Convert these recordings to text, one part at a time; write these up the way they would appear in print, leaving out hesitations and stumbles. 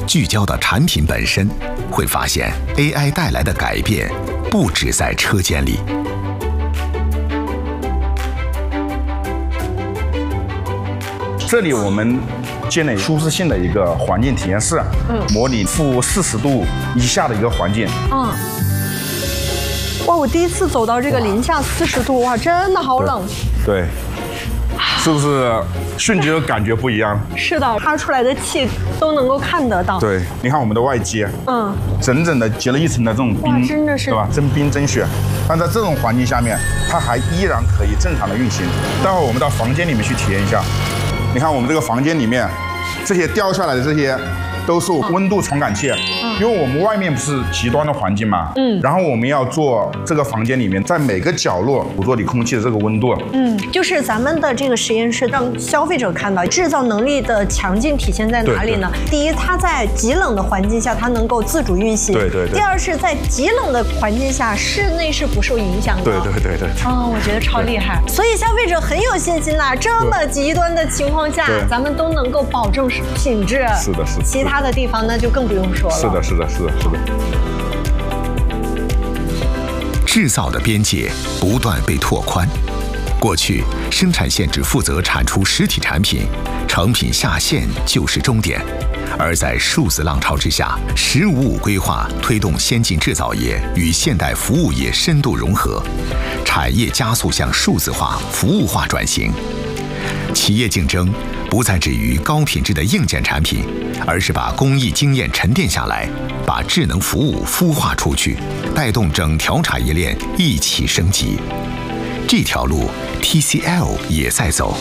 聚焦到产品本身，会发现 AI 带来的改变不只在车间里。 这里我们建了舒适性的一个环境体验室，模拟负40度以下的一个环境。 哇，我第一次走到这个零下40度，哇，真的好冷。 对，是不是瞬间感觉不一样？ 是的，发出来的气都能够看得到。 对，你看我们的外接，整整的结了一层的这种冰， 真的是， 对吧？真冰真雪。但在这种环境下面，它还依然可以正常的运行。待会儿我们到房间里面去体验一下。你看我们这个房间里面，这些掉下来的这些都是温度传感器，因为我们外面不是极端的环境嘛，然后我们要做这个房间里面，在每个角落捕捉你空气的这个温度， 就是咱们的这个实验室让消费者看到制造能力的强劲体现在哪里呢？第一，它在极冷的环境下它能够自主运行， 对。 第二是在极冷的环境下，室内是不受影响的， 对。 我觉得超厉害，所以消费者很有信心啦。这么极端的情况下，咱们都能够保证品质， 是的。 其他的地方那就更不用说了。 是的。 制造的边界不断被拓宽。过去，生产线只负责产出实体产品，成品下线就是终点。而在数字浪潮之下，“15+5”规划推动先进制造业与现代服务业深度融合，产业加速向数字化、服务化转型。企业竞争不再止于高品质的硬件产品，而是把工艺经验沉淀下来，把智能服务孵化出去，带动整条产业链一起升级。这条路 TCL 也在走。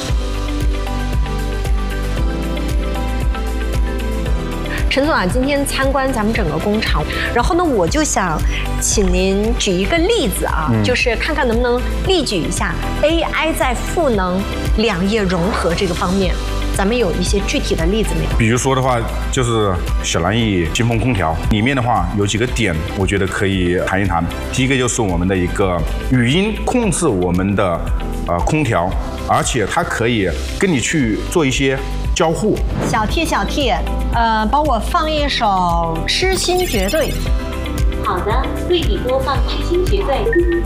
陈总啊，今天参观咱们整个工厂，然后呢，我就想请您举一个例子啊，就是看看能不能例举一下 AI 在赋能两业融合这个方面，咱们有一些具体的例子没有？ 比如说的话，就是小蓝蚁金风空调里面的话，有几个点，我觉得可以谈一谈。第一个就是我们的一个语音控制我们的空调，而且它可以跟你去做一些交互。 小 T，帮我放一首《痴心绝对》。 好的，为你播放《痴心绝对》。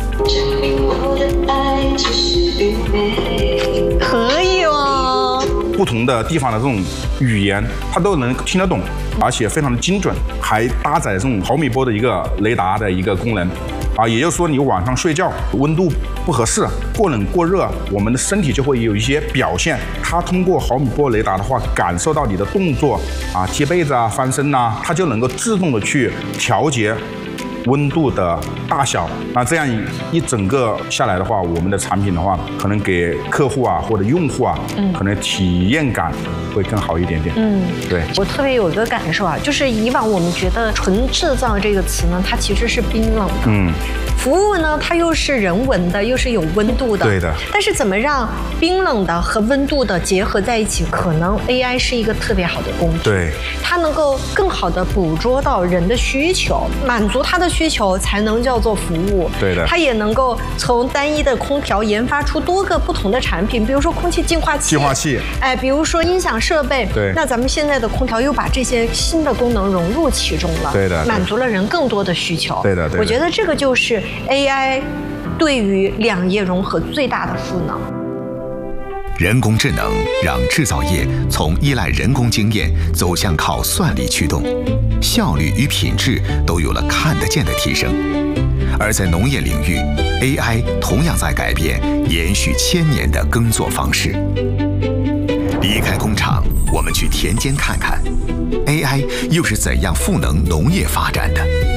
可以哦。 不同的地方的这种语言，它都能听得懂，而且非常的精准，还搭载这种毫米波的一个雷达的一个功能。也就是说，你晚上睡觉温度不合适，过冷过热，我们的身体就会有一些表现。它通过毫米波雷达的话，感受到你的动作贴被子翻身它就能够自动的去调节温度的大小。那这样一整个下来的话，我们的产品的话，可能给客户或者用户可能体验感会更好一点点。对。 我特别有一个感受就是以往我们觉得纯制造这个词呢，它其实是冰冷的。服务呢，它又是人文的，又是有温度的。 对的。 但是怎么让冰冷的和温度的结合在一起？可能 AI 是一个特别好的工具。 对。 它能够更好的捕捉到人的需求，满足他的需求，才能叫做服务。 对的。 它也能够从单一的空调研发出多个不同的产品，比如说空气净化器。比如说音响设备。 对。 那咱们现在的空调又把这些新的功能融入其中了。 对的。 满足了人更多的需求。 对的。 我觉得这个就是 AI 对于两业融合最大的赋能。 人工智能让制造业从依赖人工经验走向靠算力驱动，效率与品质都有了看得见的提升。而在农业领域 ，AI 同样在改变延续1000年的耕作方式。离开工厂，我们去田间看看 ，AI 又是怎样赋能农业发展的。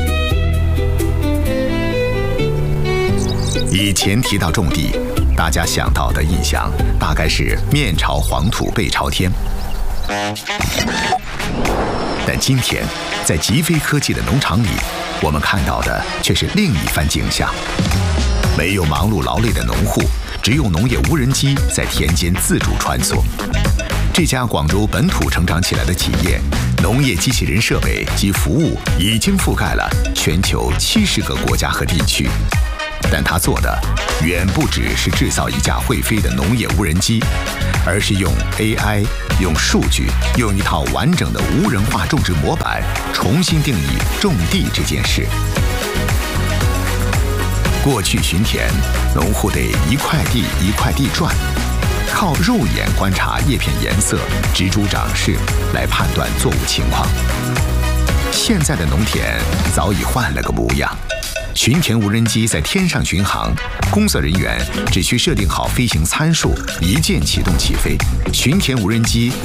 以前提到种地，大家想到的印象大概是面朝黄土背朝天。但今天，在极飞科技的农场里，我们看到的却是另一番景象。没有忙碌劳累的农户，只有农业无人机在田间自主穿梭。这家广州本土成长起来的企业，农业机器人设备及服务已经覆盖了全球70个国家和地区。 但它做的远不只是制造一架会飞的农业无人机，而是用 AI、用数据、用一套完整的无人化种植模板，重新定义种地这件事。过去巡田，农户得一块地一块地转，靠肉眼观察叶片颜色、植株长势来判断作物情况。现在的农田早已换了个模样，巡田无人机在天上巡航，工作人员只需设定好飞行参数，一键启动起飞。巡田无人机